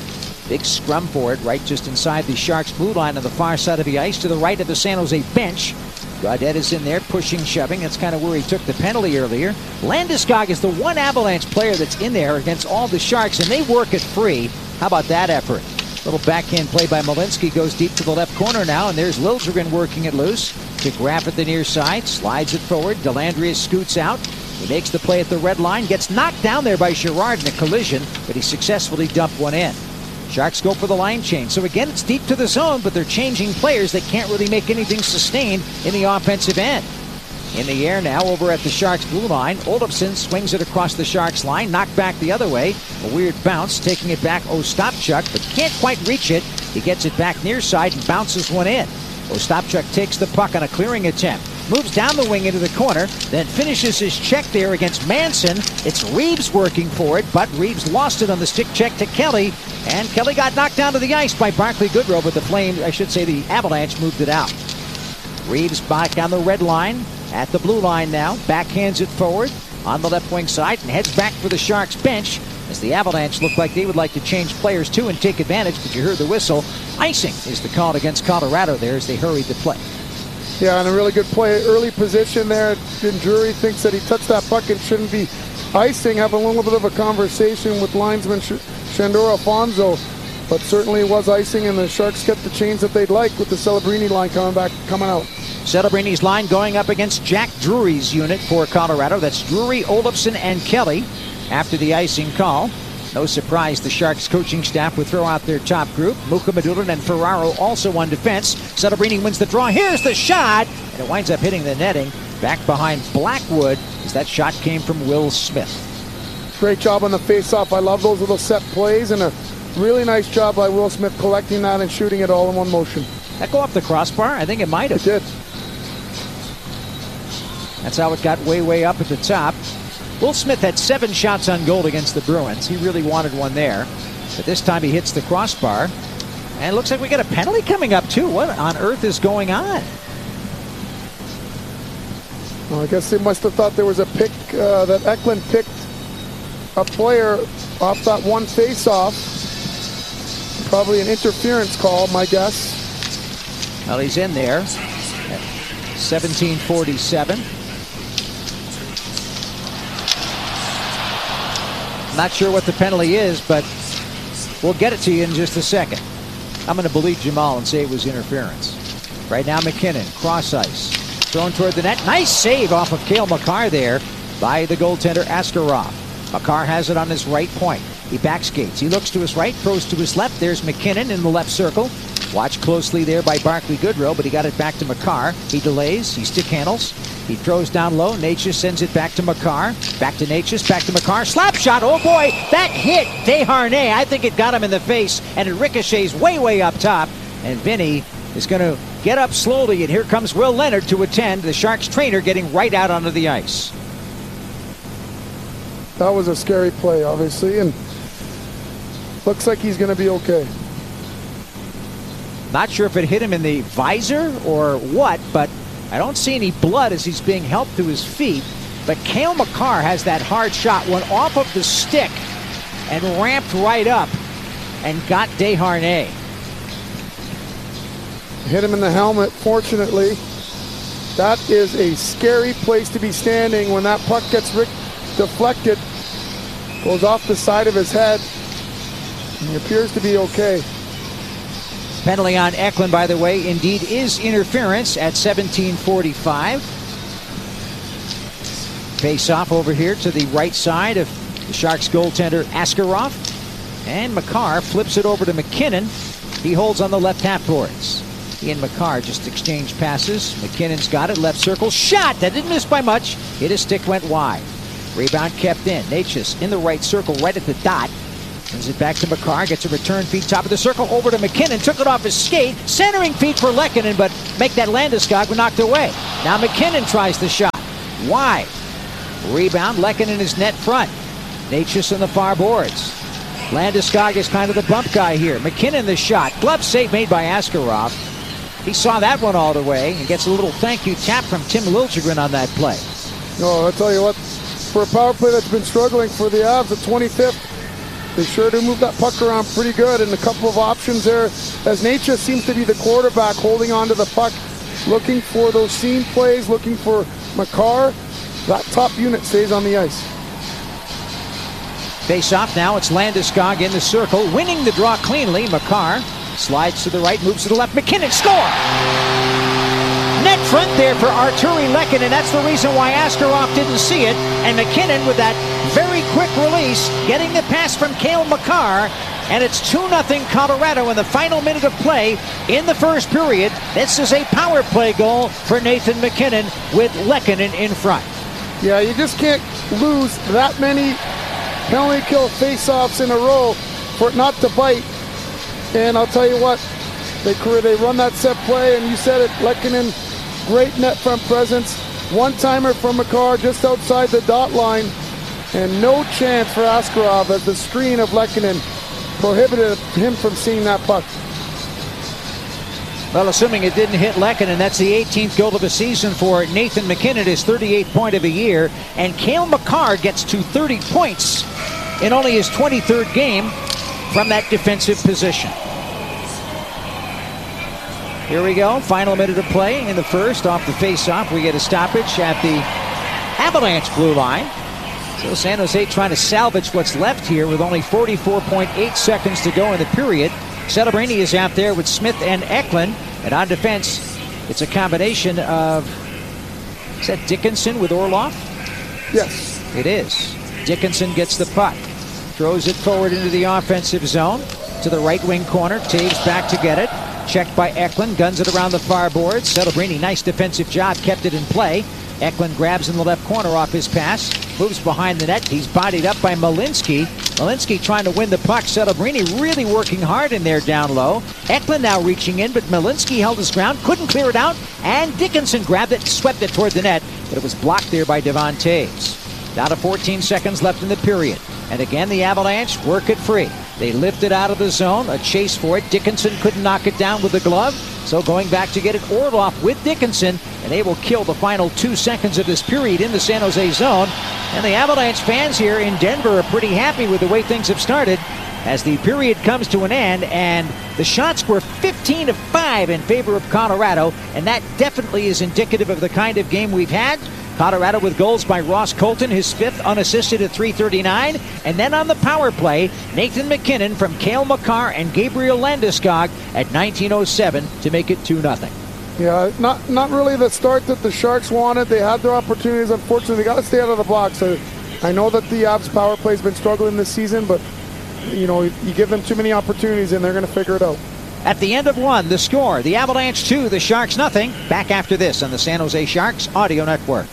Big scrum for it, right just inside the Sharks blue line on the far side of the ice to the right of the San Jose bench. Gaudette is in there, pushing, shoving. That's kind of where he took the penalty earlier. Landeskog is the one Avalanche player that's in there against all the Sharks, and they work it free. How about that effort? Little backhand play by Malinsky goes deep to the left corner now, and there's Liljegren working it loose. To Graf at the near side, slides it forward. Dellandrea scoots out. He makes the play at the red line, gets knocked down there by Girard in a collision, but he successfully dumped one in. Sharks go for the line change. So again, it's deep to the zone, but they're changing players. They can't really make anything sustained in the offensive end. In the air now over at the Sharks blue line. Olofsson swings it across the Sharks line, knocked back the other way. A weird bounce, taking it back Ostapchuk, but can't quite reach it. He gets it back near side and bounces one in. Ostapchuk takes the puck on a clearing attempt. Moves down the wing into the corner, then finishes his check there against Manson. It's Reeves working for it, but Reeves lost it on the stick check to Kelly, and Kelly got knocked down to the ice by Barclay Goodrow, but the Flames, I should say the Avalanche, moved it out. Reeves back on the red line, at the blue line now, backhands it forward on the left wing side and heads back for the Sharks bench as the Avalanche look like they would like to change players too and take advantage, but you heard the whistle. Icing is the call against Colorado there as they hurried the play. Yeah, and a really good play. Early position there. And Drury thinks that he touched that puck and shouldn't be icing. Have a little bit of a conversation with linesman Sh- Shandor Alfonso. But certainly it was icing, and the Sharks get the change that they'd like with the Celebrini line coming back, coming out. Celebrini's line going up against Jack Drury's unit for Colorado. That's Drury, Olofsson, and Kelly after the icing call. No surprise the Sharks coaching staff would throw out their top group. Mukhamadullin and Ferraro also on defense. Celebrini wins the draw. Here's the shot, and it winds up hitting the netting. Back behind Blackwood as that shot came from Will Smith. Great job on the face-off. I love those little set plays, and a really nice job by Will Smith collecting that and shooting it all in one motion. That go off the crossbar? I think it might have. It did. That's how it got way, way up at the top. Will Smith had seven shots on goal against the Bruins. He really wanted one there. But this time he hits the crossbar. And it looks like we got a penalty coming up, too. What on earth is going on? Well, I guess they must have thought there was a pick, uh, that Eklund picked a player off that one face-off. Probably an interference call, my guess. Well, he's in there at seventeen forty-seven. Not sure what the penalty is, but we'll get it to you in just a second. I'm going to believe Jamal and say it was interference. Right now, McKinnon, cross ice, thrown toward the net. Nice save off of Cale Makar there by the goaltender Askarov. Makar has it on his right point. He backskates. He looks to his right, throws to his left. There's McKinnon in the left circle. Watched closely there by Barclay Goodrow, but he got it back to Makar. He delays. He stick handles. He throws down low. Natchez sends it back to Makar. Back to Natchez. Back to Makar. Slap shot. Oh, boy. That hit Desharnais. I think it got him in the face, and it ricochets way, way up top. And Vinny is going to get up slowly, and here comes Will Leonard to attend. The Sharks trainer getting right out onto the ice. That was a scary play, obviously, and looks like he's going to be okay. Not sure if it hit him in the visor or what, but I don't see any blood as he's being helped to his feet. But Cale Makar has that hard shot, went off of the stick and ramped right up and got Desharnais. Hit him in the helmet, fortunately. That is a scary place to be standing when that puck gets Rick deflected, goes off the side of his head, and he appears to be okay. Penalty on Eklund, by the way, indeed is interference at seventeen forty-five. Face off over here to the right side of the Sharks goaltender Askarov. And Makar flips it over to McKinnon. He holds on the left half boards. He and Makar just exchange passes. McKinnon's got it, left circle. Shot! That didn't miss by much. Hit his stick, went wide. Rebound kept in. Natchez in the right circle, right at the dot. Sends it back to Makar, gets a return feed, top of the circle, over to McKinnon, took it off his skate, centering feed for Lehkonen, but make that Landeskog knocked away. Now McKinnon tries the shot. Wide. Rebound, Lehkonen is net front. Natchez in the far boards. Landeskog is kind of the bump guy here. McKinnon the shot. Glove save made by Askarov. He saw that one all the way and gets a little thank you tap from Tim Liljegren on that play. No, I'll tell you what, for a power play that's been struggling for the Avs, the twenty-fifth They sure do move that puck around pretty good, and a couple of options there as Necas seems to be the quarterback holding on to the puck, looking for those seam plays, looking for Makar. That top unit stays on the ice. Face off now, it's Landeskog in the circle, winning the draw cleanly. Makar slides to the right, moves to the left. MacKinnon score! Net front there for Artturi Lehkonen. That's the reason why Askarov didn't see it. And MacKinnon with that very quick release, getting the pass from Cale Makar. And it's two nothing Colorado in the final minute of play in the first period. This is a power play goal for Nathan MacKinnon with Lehkonen in front. Yeah, you just can't lose that many penalty kill face-offs in a row for it not to bite. And I'll tell you what, they they run that set play, and you said it, Lehkonen, great net front presence. One-timer from Makar just outside the dot line, and no chance for Askarov as the screen of Lehkonen prohibited him from seeing that puck. Well, assuming it didn't hit Lehkonen, that's the eighteenth goal of the season for Nathan MacKinnon, his thirty-eighth point of the year. And Cale Makar gets to thirty points in only his twenty-third game from that defensive position. Here we go, final minute of play in the first. Off the face-off, we get a stoppage at the Avalanche blue line. So San Jose trying to salvage what's left here with only forty-four point eight seconds to go in the period. Celebrini is out there with Smith and Eklund. And on defense, it's a combination of, is that Dickinson with Orlov? Yes. It is. Dickinson gets the puck. Throws it forward into the offensive zone. To the right wing corner. Taves back to get it. Checked by Eklund. Guns it around the far board. Celebrini, nice defensive job. Kept it in play. Eklund grabs in the left corner off his pass. Moves behind the net. He's bodied up by Malinsky. Malinsky trying to win the puck. Celebrini really working hard in there down low. Eklund now reaching in, but Malinsky held his ground. Couldn't clear it out. And Dickinson grabbed it, swept it toward the net. But it was blocked there by Devon Taves. Down to fourteen seconds left in the period. And again, the Avalanche work it free. They lift it out of the zone. A chase for it. Dickinson couldn't knock it down with the glove. So going back to get it, Orlov with Dickinson, and they will kill the final two seconds of this period in the San Jose zone. And the Avalanche fans here in Denver are pretty happy with the way things have started as the period comes to an end, and the shots were fifteen to five in favor of Colorado, and that definitely is indicative of the kind of game we've had. Colorado with goals by Ross Colton, his fifth unassisted at three thirty-nine. And then on the power play, Nathan MacKinnon from Cale Makar and Gabriel Landeskog at nineteen oh seven to make it two nothing. Yeah, not not really the start that the Sharks wanted. They had their opportunities. Unfortunately, they got to stay out of the box. So I know that the Avs power play has been struggling this season, but you know, you give them too many opportunities and they're going to figure it out. At the end of one, the score, the Avalanche two, the Sharks nothing. Back after this on the San Jose Sharks Audio Network.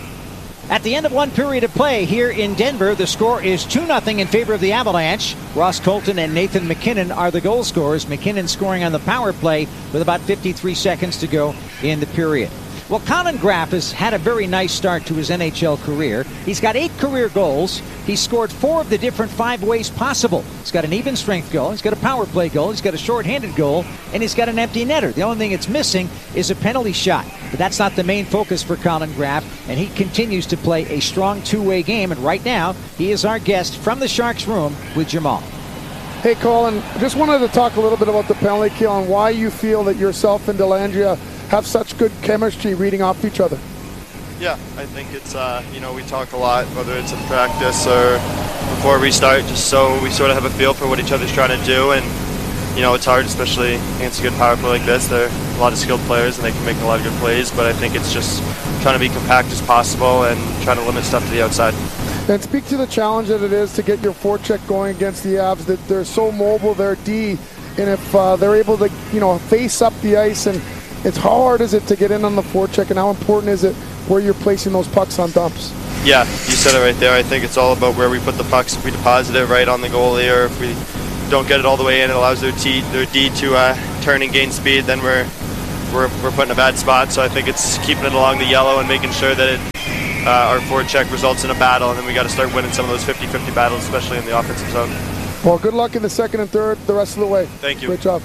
At the end of one period of play here in Denver, the score is two nothing in favor of the Avalanche. Ross Colton and Nathan MacKinnon are the goal scorers. MacKinnon scoring on the power play with about fifty-three seconds to go in the period. Well, Colin Graff has had a very nice start to his N H L career. He's got eight career goals. He's scored four of the different five ways possible. He's got an even strength goal. He's got a power play goal. He's got a shorthanded goal. And he's got an empty netter. The only thing it's missing is a penalty shot. But that's not the main focus for Colin Graff. And he continues to play a strong two-way game. And right now, he is our guest from the Sharks room with Jamal. Hey, Colin, just wanted to talk a little bit about the penalty kill and why you feel that yourself and Dellandrea have such good chemistry reading off each other. Yeah, I think it's, uh, you know, we talk a lot, whether it's in practice or before we start, just so we sort of have a feel for what each other's trying to do. And, you know, it's hard, especially against a good power play like this. They're a lot of skilled players and they can make a lot of good plays, but I think it's just trying to be compact as possible and trying to limit stuff to the outside. And speak to the challenge that it is to get your forecheck going against the Avs, that they're so mobile, they're D, and if uh, they're able to, you know, face up the ice, and it's how hard is it to get in on the forecheck, and how important is it where you're placing those pucks on dumps? Yeah, you said it right there. I think it's all about where we put the pucks. If we deposit it right on the goalie, or if we don't get it all the way in, it allows their, T, their D to uh, turn and gain speed, then we're, we're we're put in a bad spot. So I think it's keeping it along the yellow and making sure that it, uh, our forecheck results in a battle, and then we got to start winning some of those fifty fifty battles, especially in the offensive zone. Well, good luck in the second and third the rest of the way. Thank you. Great job.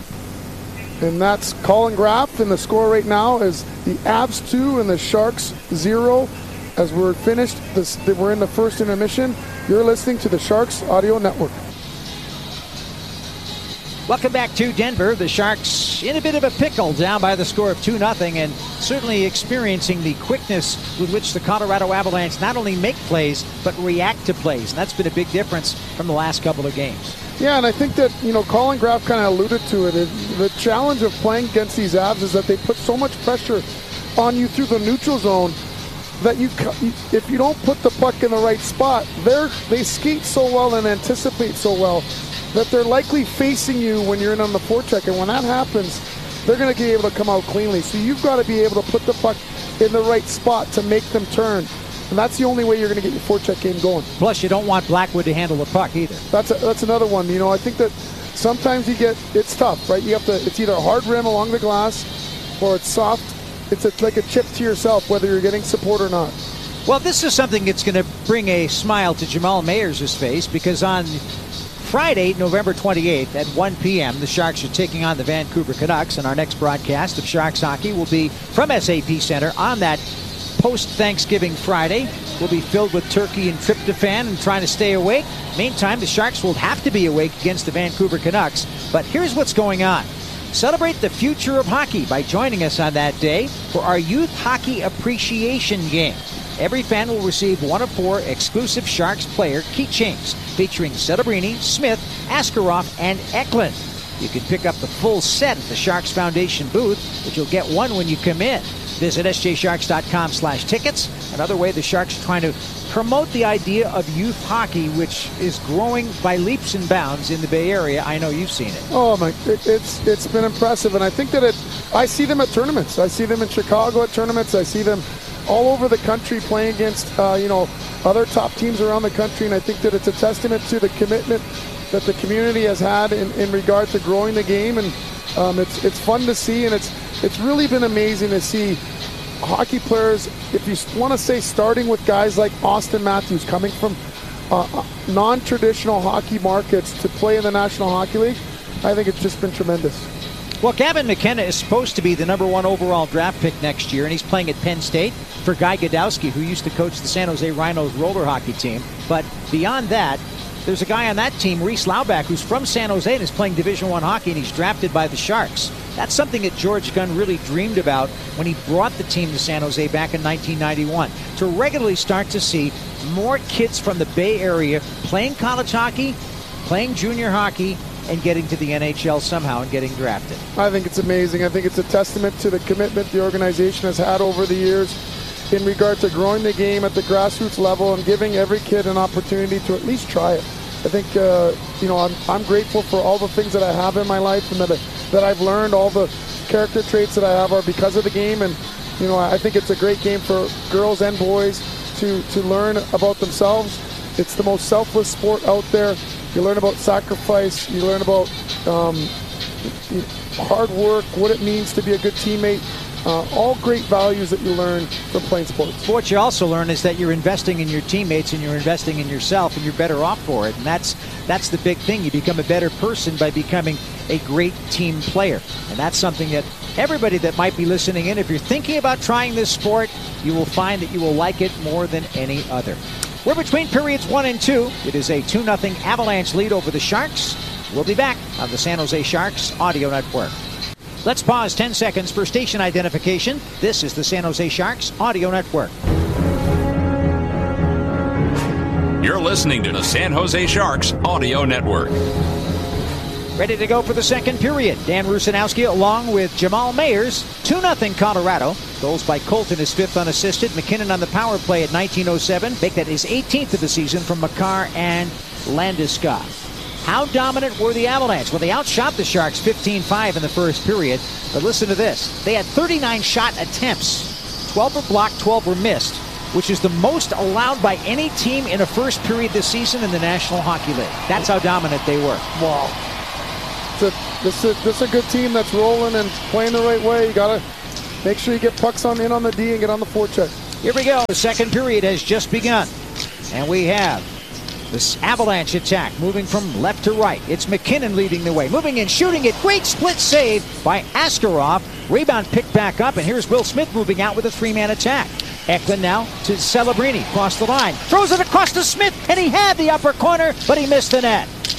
And that's Colin Graff, and the score right now is the Avs two and the Sharks zero. As we're finished, this, we're in the first intermission. You're listening to the Sharks Audio Network. Welcome back to Denver. The Sharks in a bit of a pickle, down by the score of two nothing, and certainly experiencing the quickness with which the Colorado Avalanche not only make plays, but react to plays. And that's been a big difference from the last couple of games. Yeah, and I think that, you know, Colin Graf kind of alluded to it. The challenge of playing against these Avs is that they put so much pressure on you through the neutral zone that you, if you don't put the puck in the right spot, they're, they skate so well and anticipate so well that they're likely facing you when you're in on the forecheck. And when that happens, they're going to be able to come out cleanly. So you've got to be able to put the puck in the right spot to make them turn. And that's the only way you're going to get your forecheck game going. Plus, you don't want Blackwood to handle the puck either. That's a, that's another one. You know, I think that sometimes you get, it's tough, right? You have to, it's either a hard rim along the glass or it's soft. It's a, like a chip to yourself, whether you're getting support or not. Well, this is something that's going to bring a smile to Jamal Mayers' face, because on Friday, November twenty-eighth at one p.m., the Sharks are taking on the Vancouver Canucks, and our next broadcast of Sharks Hockey will be from S A P Center on that post-Thanksgiving Friday. Will be filled with turkey and tryptophan and trying to stay awake. Meantime, the Sharks will have to be awake against the Vancouver Canucks. But here's what's going on. Celebrate the future of hockey by joining us on that day for our Youth Hockey Appreciation Game. Every fan will receive one of four exclusive Sharks player keychains featuring Celebrini, Smith, Askarov, and Eklund. You can pick up the full set at the Sharks Foundation booth, but you'll get one when you come in. Visit S J Sharks dot com slash tickets. Another way the Sharks are trying to promote the idea of youth hockey, which is growing by leaps and bounds in the Bay Area. I know you've seen it. Oh my, it, it's it's been impressive, and I think that it. I see them at tournaments. I see them in Chicago at tournaments. I see them all over the country playing against uh, you know other top teams around the country, and I think that it's a testament to the commitment that the community has had in, in regard to growing the game, and um, it's it's fun to see, and it's it's really been amazing to see hockey players, if you want to say, starting with guys like Austin Matthews coming from uh, non-traditional hockey markets to play in the National Hockey League. I think it's just been tremendous. Well, Gavin McKenna is supposed to be the number one overall draft pick next year, and he's playing at Penn State for Guy Godowski, who used to coach the San Jose Rhinos roller hockey team. But beyond that, there's a guy on that team, Reese Laubach, who's from San Jose and is playing Division One hockey, and he's drafted by the Sharks. That's something that George Gunn really dreamed about when he brought the team to San Jose back in nineteen ninety-one, to regularly start to see more kids from the Bay Area playing college hockey, playing junior hockey, and getting to the N H L somehow and getting drafted. I think it's amazing. I think it's a testament to the commitment the organization has had over the years in regard to growing the game at the grassroots level and giving every kid an opportunity to at least try it. I think, uh, you know, I'm, I'm grateful for all the things that I have in my life and that, I, that I've learned. All the character traits that I have are because of the game. And, you know, I think it's a great game for girls and boys to, to learn about themselves. It's the most selfless sport out there. You learn about sacrifice. You learn about um, hard work, what it means to be a good teammate. Uh, all great values that you learn from playing sports. What you also learn is that you're investing in your teammates and you're investing in yourself, and you're better off for it. And that's that's the big thing. You become a better person by becoming a great team player. And that's something that everybody that might be listening in, if you're thinking about trying this sport, you will find that you will like it more than any other. We're between periods one and two. It is a two nothing Avalanche lead over the Sharks. We'll be back on the San Jose Sharks Audio Network. Let's pause ten seconds for station identification. This is the San Jose Sharks Audio Network. You're listening to the San Jose Sharks Audio Network. Ready to go for the second period. Dan Rusanowski along with Jamal Mayers. two nothing Colorado. Goals by Colton, his fifth unassisted. McKinnon on the power play at nineteen oh seven. Make that his eighteenth of the season from Makar and Landeskog. How dominant were the Avalanche? Well, they outshot the Sharks fifteen five in the first period. But listen to this. They had thirty-nine shot attempts. twelve were blocked, twelve were missed, which is the most allowed by any team in a first period this season in the National Hockey League. That's how dominant they were. Wow. It's a, this, is, this is a good team that's rolling and playing the right way. You got to make sure you get pucks on in on the D and get on the forecheck. Here we go. The second period has just begun. And we have this Avalanche attack moving from left to right. It's McKinnon leading the way. Moving in, shooting it. Great split save by Askarov. Rebound picked back up, and here's Will Smith moving out with a three-man attack. Eklund now to Celebrini. Across the line. Throws it across to Smith, and he had the upper corner, but he missed the net.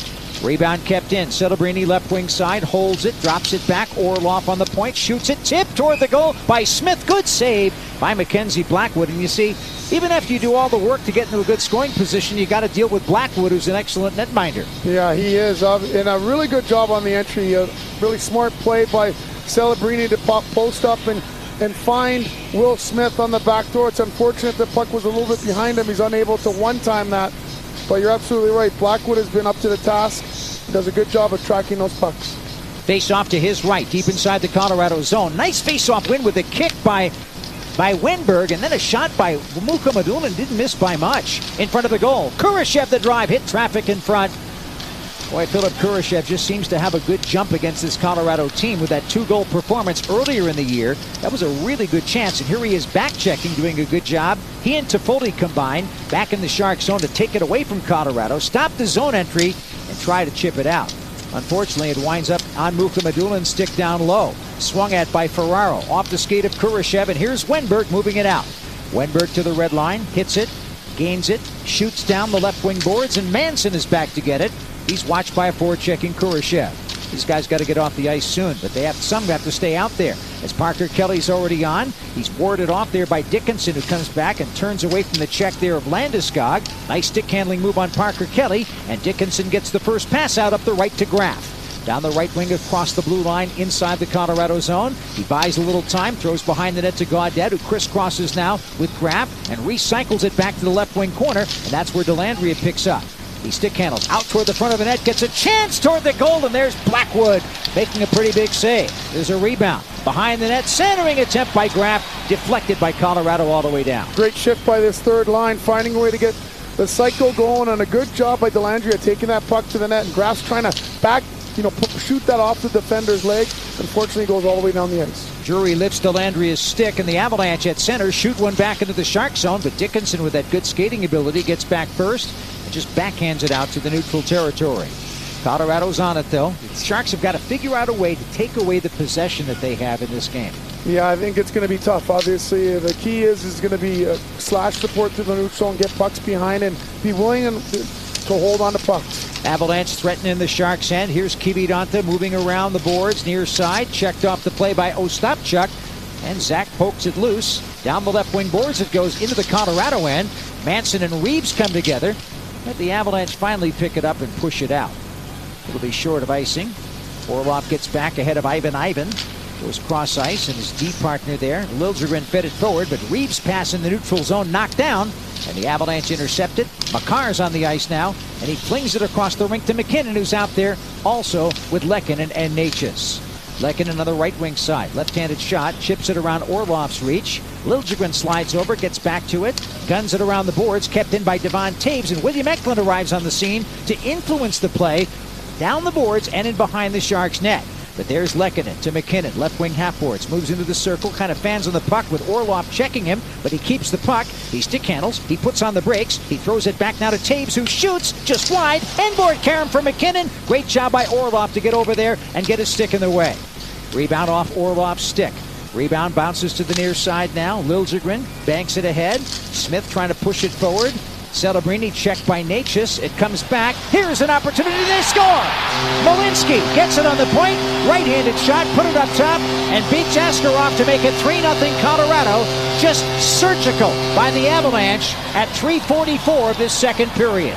Rebound kept in. Celebrini left wing side, holds it, drops it back. Orlov on the point, shoots it, tipped toward the goal by Smith. Good save by Mackenzie Blackwood. And you see, even after you do all the work to get into a good scoring position, you got to deal with Blackwood, who's an excellent netminder. Yeah, he is. Uh, and a really good job on the entry. A really smart play by Celebrini to pop post up and, and find Will Smith on the back door. It's unfortunate the puck was a little bit behind him. He's unable to one-time that. But you're absolutely right. Blackwood has been up to the task. He does a good job of tracking those pucks. Face off to his right, deep inside the Colorado zone. Nice face-off win with a kick by by Wenberg, and then a shot by Muka Madulin. Didn't miss by much. In front of the goal. Kurashev the drive, hit traffic in front. Boy, Philip Kurashev just seems to have a good jump against this Colorado team with that two-goal performance earlier in the year. That was a really good chance, and here he is back-checking, doing a good job. He and Toffoli combined back in the Shark zone to take it away from Colorado, stop the zone entry, and try to chip it out. Unfortunately, it winds up on Muka Madulin's stick down low. Swung at by Ferraro, off the skate of Kurashev, and here's Wenberg moving it out. Wenberg to the red line, hits it, gains it, shoots down the left wing boards, and Manson is back to get it. He's watched by a forechecking Kurashev. These guys got to get off the ice soon, but they have some have to stay out there. As Parker Kelly's already on, he's warded off there by Dickinson, who comes back and turns away from the check there of Landeskog. Nice stick handling move on Parker Kelly, and Dickinson gets the first pass out up the right to Graf. Down the right wing across the blue line inside the Colorado zone. He buys a little time, throws behind the net to Gaudette, who crisscrosses now with Graf and recycles it back to the left wing corner, and that's where Dellandrea picks up. He stick handles out toward the front of the net, gets a chance toward the goal, and there's Blackwood making a pretty big save. There's a rebound. Behind the net, centering attempt by Graf, deflected by Colorado all the way down. Great shift by this third line, finding a way to get the cycle going, and a good job by Dellandrea taking that puck to the net, and Graf's trying to back, you know, shoot that off the defender's leg. Unfortunately, goes all the way down the ice. Drury lifts Dellandrea's stick, and the Avalanche at center shoot one back into the Shark zone, but Dickinson, with that good skating ability, gets back first and just backhands it out to the neutral territory. Colorado's on it, though. The Sharks have got to figure out a way to take away the possession that they have in this game. Yeah, I think it's going to be tough. Obviously, the key is is going to be uh, slash support through the neutral and get pucks behind and be willing to, to hold on to pucks. Avalanche threatening the Sharks' end. Here's Kiviranta moving around the boards near side. Checked off the play by Ostapchuk. And Zach pokes it loose. Down the left wing boards it goes into the Colorado end. Manson and Reeves come together. Let the Avalanche finally pick it up and push it out. It'll be short of icing. Orlov gets back ahead of Ivan Ivan. Goes cross ice, and his D partner there, Liljegren, fed it forward, but Reeves pass in the neutral zone knocked down, and the Avalanche intercepted. Makar's on the ice now, and he flings it across the rink to McKinnon, who's out there also with Lehkonen and Natchez. Lehkonen on the right wing side. Left-handed shot, chips it around Orlov's reach. Liljegren slides over, gets back to it, guns it around the boards, kept in by Devon Taves, and William Eklund arrives on the scene to influence the play down the boards and in behind the Sharks' net. But there's Lehkonen to McKinnon, left wing half boards, moves into the circle, kind of fans on the puck with Orlov checking him, but he keeps the puck. He stick handles, he puts on the brakes, he throws it back now to Taves, who shoots just wide. Endboard carom for McKinnon. Great job by Orlov to get over there and get his stick in the way. Rebound off Orlov's stick. Rebound bounces to the near side now. Liljegren banks it ahead. Smith trying to push it forward. Celebrini checked by Natchez. It comes back. Here's an opportunity. They score! Malinsky gets it on the point. Right-handed shot. Put it up top and beats Askarov to make it three nothing Colorado. Just surgical by the Avalanche at three forty-four of this second period.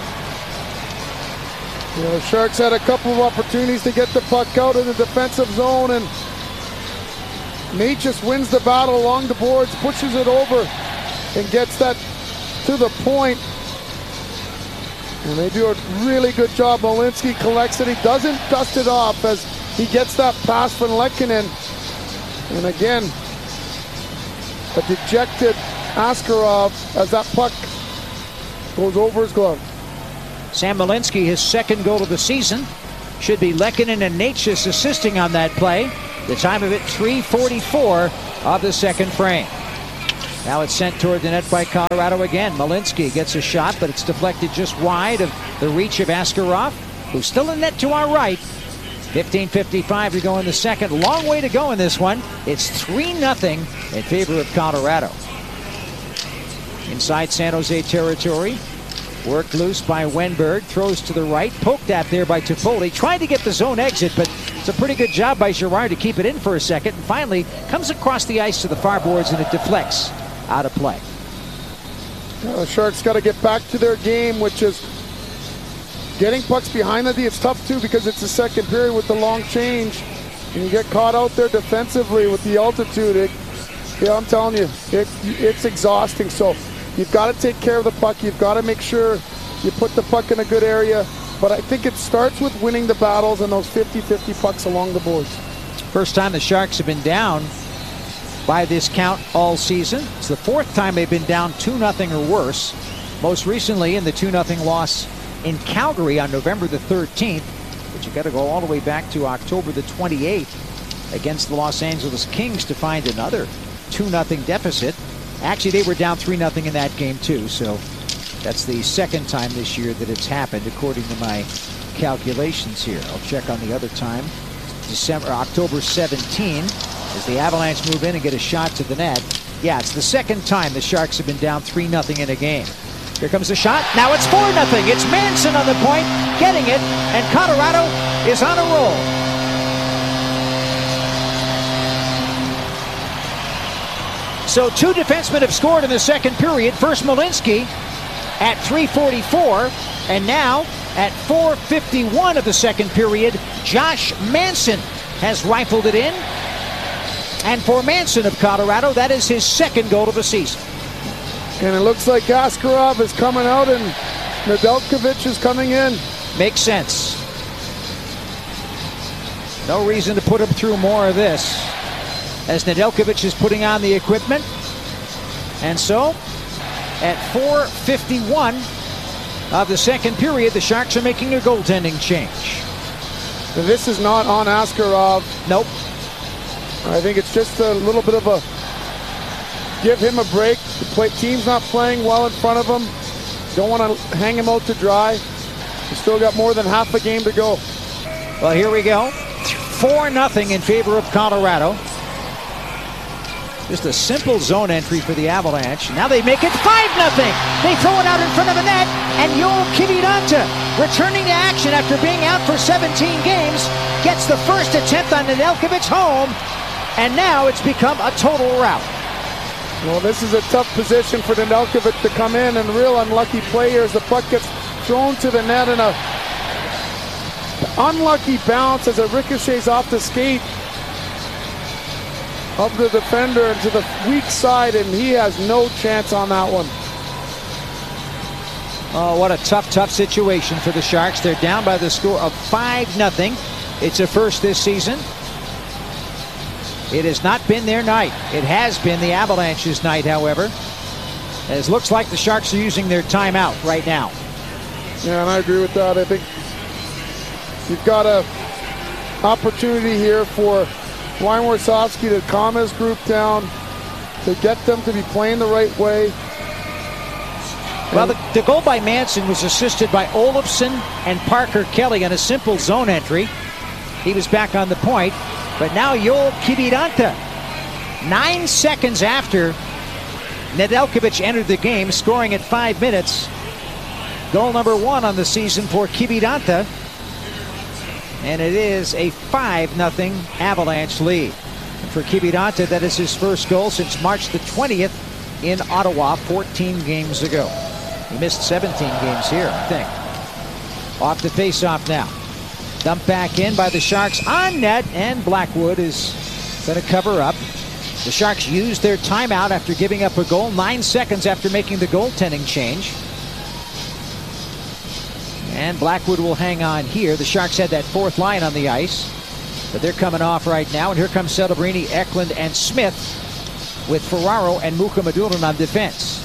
You know, the Sharks had a couple of opportunities to get the puck out in the defensive zone, and Natchez wins the battle along the boards, pushes it over, and gets that to the point. And they do a really good job. Malinsky collects it. He doesn't dust it off as he gets that pass from Lehkonen. And again, a dejected Askarov as that puck goes over his glove. Sam Malinsky, his second goal of the season. Should be Lehkonen and Natchez assisting on that play. The time of it, three forty-four of the second frame. Now it's sent toward the net by Colorado again. Malinsky gets a shot, but it's deflected just wide of the reach of Askarov, who's still in net to our right. fifteen fifty-five to go in the second. Long way to go in this one. It's three nothing in favor of Colorado. Inside San Jose territory. Worked loose by Wenberg, throws to the right, poked at there by Toffoli, trying to get the zone exit, but it's a pretty good job by Girard to keep it in for a second, and finally comes across the ice to the far boards, and it deflects out of play. Well, the Sharks got to get back to their game, which is getting pucks behind the D. It's tough, too, because it's the second period with the long change, and you get caught out there defensively with the altitude. It, yeah, I'm telling you, it, it's exhausting, so you've got to take care of the puck. You've got to make sure you put the puck in a good area. But I think it starts with winning the battles and those fifty-fifty pucks along the boards. First time the Sharks have been down by this count all season. It's the fourth time they've been down two nothing or worse. Most recently in the two nothing loss in Calgary on November the thirteenth. But you got to go all the way back to October the twenty-eighth against the Los Angeles Kings to find another two nothing deficit. Actually, they were down three nothing in that game, too. So that's the second time this year that it's happened, according to my calculations here. I'll check on the other time. December, October seventeenth, as the Avalanche move in and get a shot to the net. Yeah, it's the second time the Sharks have been down three nothing in a game. Here comes the shot. Now it's four nothing. It's Manson on the point, getting it, and Colorado is on a roll. So two defensemen have scored in the second period. First Malinsky at three forty-four, and now at four fifty-one of the second period, Josh Manson has rifled it in. And for Manson of Colorado, that is his second goal of the season. And it looks like Askarov is coming out and Nedeljkovic is coming in. Makes sense. No reason to put him through more of this, as Nedeljkovic is putting on the equipment. And so, at four fifty-one of the second period, the Sharks are making a goaltending change. This is not on Askarov. Nope. I think it's just a little bit of a give him a break. The play, team's not playing well in front of him. Don't want to hang him out to dry. He's still got more than half a game to go. Well, here we go. four nothing in favor of Colorado. Just a simple zone entry for the Avalanche. Now they make it five nothing. They throw it out in front of the net, and Joel Kiviranta, returning to action after being out for seventeen games, gets the first attempt on Nedeljkovic home, and now it's become a total rout. Well, this is a tough position for Nedeljkovic to come in, and real unlucky play here as the puck gets thrown to the net, and a unlucky bounce as it ricochets off the skate of the defender into the weak side, and he has no chance on that one. Oh, what a tough, tough situation for the Sharks. They're down by the score of five nothing. It's a first this season. It has not been their night. It has been the Avalanche's night, however, as looks like the Sharks are using their timeout right now. Yeah, and I agree with that. I think you've got an opportunity here for Ryan Warsofsky to calm his group down, to get them to be playing the right way. Well, the, the goal by Manson was assisted by Olofsson and Parker Kelly on a simple zone entry. He was back on the point, but now Joel Kiviranta, nine seconds after Nedeljkovic entered the game, scoring at five minutes. Goal number one on the season for Kiviranta. And it is a five nothing Avalanche lead. And for Kiviranta, that is his first goal since March the twentieth in Ottawa, fourteen games ago. He missed seventeen games here, I think. Off the face-off now. Dumped back in by the Sharks on net, and Blackwood is going to cover up. The Sharks used their timeout after giving up a goal nine seconds after making the goaltending change. And Blackwood will hang on here. The Sharks had that fourth line on the ice, but they're coming off right now. And here comes Celebrini, Eklund, and Smith with Ferraro and Mukhamadullin on defense.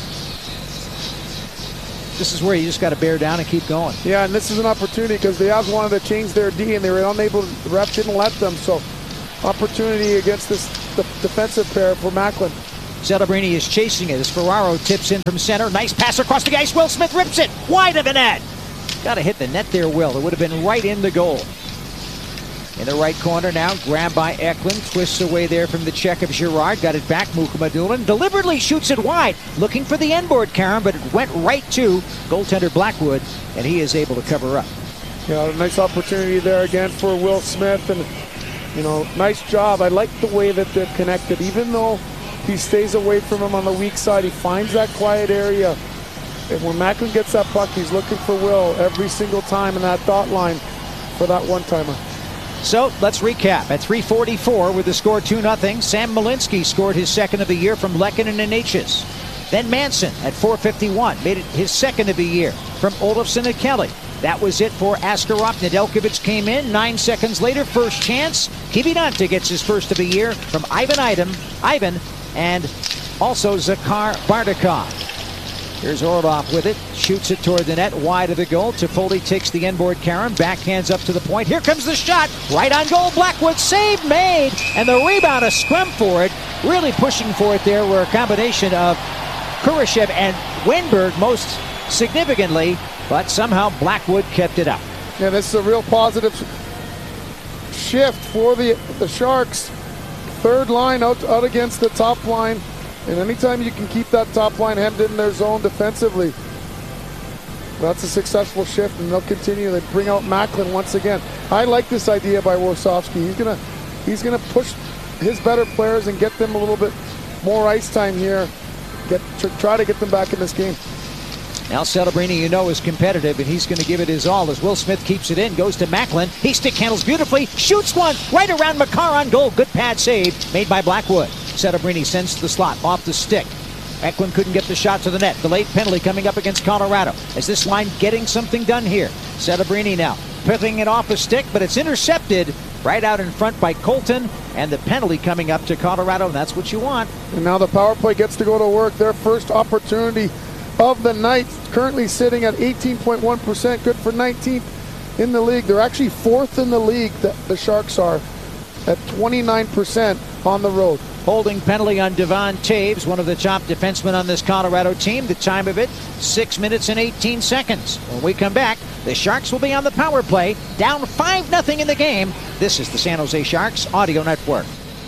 This is where you just got to bear down and keep going. Yeah, and this is an opportunity because the Avs wanted to change their D, and they were unable. The ref didn't let them. So, opportunity against this the defensive pair for Macklin. Celebrini is chasing it as Ferraro tips in from center. Nice pass across the ice. Will Smith rips it wide of the net. Got to hit the net there, Will. It would have been right in the goal. In the right corner now, grabbed by Eklund, twists away there from the check of Girard, got it back, Mukhamadullin deliberately shoots it wide, looking for the end board, Karen, but it went right to goaltender Blackwood, and he is able to cover up. Yeah, a nice opportunity there again for Will Smith, and you know, nice job. I like the way that they're connected. Even though he stays away from him on the weak side, he finds that quiet area. And when Macklin gets that puck, he's looking for Will every single time in that dot line for that one-timer. So let's recap. At three forty-four with the score two nothing, Sam Malinsky scored his second of the year from Lehkonen and Natchez. Then Manson at four fifty-one made it his second of the year from Olofsson and Kelly. That was it for Askarov. Nedeljkovic came in nine seconds later. First chance. Kiviranta gets his first of the year from Ivan Ivan, Ivan and also Zakhar Bardakov. Here's Orlov with it. Shoots it toward the net, wide of the goal. Toffoli takes the end-board Karen. Backhands up to the point. Here comes the shot. Right on goal. Blackwood save made. And the rebound, a scrum for it. Really pushing for it there were a combination of Kurashev and Wenberg most significantly. But somehow Blackwood kept it up. Yeah, this is a real positive shift for the, the Sharks. Third line out, out against the top line. And anytime you can keep that top line hemmed in their zone defensively, that's a successful shift, and they'll continue. They bring out Macklin once again. I like this idea by Warsofsky. He's gonna he's gonna push his better players and get them a little bit more ice time here. Get try to get them back in this game. Now Celebrini, you know, is competitive, and he's going to give it his all as Will Smith keeps it in, goes to Macklin. He stick handles beautifully, shoots one right around Makar on goal. Good pad save made by Blackwood. Celebrini sends to the slot, off the stick. Eklund couldn't get the shot to the net. Delayed penalty coming up against Colorado. Is this line getting something done here? Celebrini now putting it off the stick, but it's intercepted right out in front by Colton, and the penalty coming up to Colorado, and that's what you want. And now the power play gets to go to work. Their first opportunity of the night, currently sitting at eighteen point one percent, good for nineteenth in the league. They're actually fourth in the league, the, the Sharks are, at twenty-nine percent on the road. Holding penalty on Devon Taves, one of the top defensemen on this Colorado team. The time of it, six minutes and eighteen seconds. When we come back, the Sharks will be on the power play, down five nothing in the game. This is the San Jose Sharks Audio Network.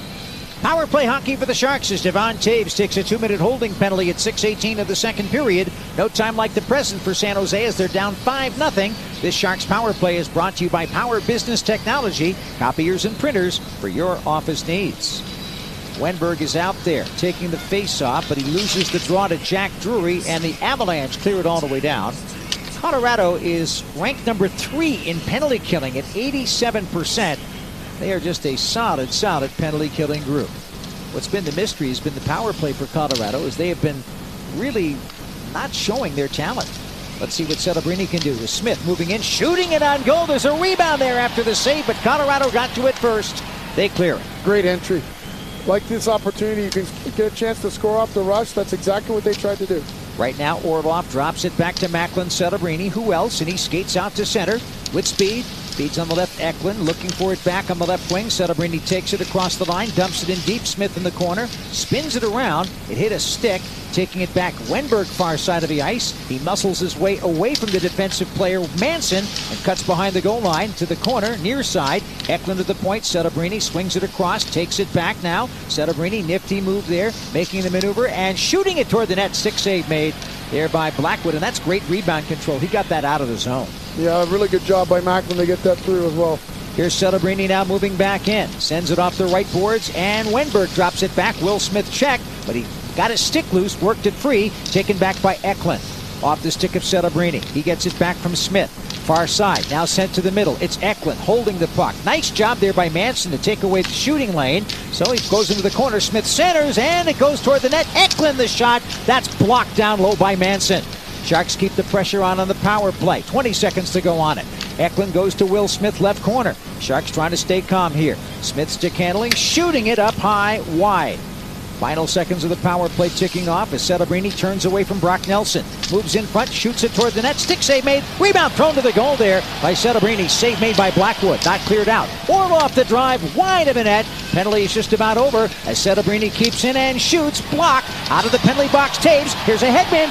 Power play hockey for the Sharks as Devon Taves takes a two-minute holding penalty at six eighteen of the second period. No time like the present for San Jose as they're down five nothing. This Sharks power play is brought to you by Power Business Technology, copiers and printers for your office needs. Wenberg is out there taking the face-off, but he loses the draw to Jack Drury, and the Avalanche clear it all the way down. Colorado is ranked number three in penalty killing at eighty-seven percent. They are just a solid, solid penalty killing group. What's been the mystery has been the power play for Colorado, as they have been really not showing their talent. Let's see what Celebrini can do. With Smith moving in, shooting it on goal. There's a rebound there after the save, but Colorado got to it first. They clear it. Great entry. Like this opportunity, you can get a chance to score off the rush. That's exactly what they tried to do. Right now, Orlov drops it back to Macklin. Celebrini. Who else? And he skates out to center with speed. Speed's on the left. Eklund looking for it back on the left wing. Celebrini takes it across the line, dumps it in deep. Smith in the corner, spins it around. It hit a stick, taking it back. Wenberg far side of the ice. He muscles his way away from the defensive player Manson and cuts behind the goal line to the corner, near side. Eklund at the point. Celebrini swings it across, takes it back now. Celebrini, nifty move there, making the maneuver and shooting it toward the net. Stick save made there by Blackwood, and that's great rebound control. He got that out of the zone. Yeah, really good job by Macklin to get that through as well. Here's Celebrini now moving back in. Sends it off the right boards, and Wenberg drops it back. Will Smith checked, but he got his stick loose, worked it free, taken back by Eklund. Off the stick of Celebrini. He gets it back from Smith. Far side, now sent to the middle. It's Eklund holding the puck. Nice job there by Manson to take away the shooting lane. So he goes into the corner. Smith centers, and it goes toward the net. Eklund the shot. That's blocked down low by Manson. Sharks keep the pressure on on the power play. twenty seconds to go on it. Eklund goes to Will Smith, left corner. Sharks trying to stay calm here. Smith stick handling, shooting it up high, wide. Final seconds of the power play ticking off as Celebrini turns away from Brock Nelson. Moves in front, shoots it toward the net. Stick save made. Rebound thrown to the goal there by Celebrini. Save made by Blackwood. Not cleared out. Orlov the drive, wide of the net. Penalty is just about over as Celebrini keeps in and shoots. Block out of the penalty box. Taves. Here's a headman.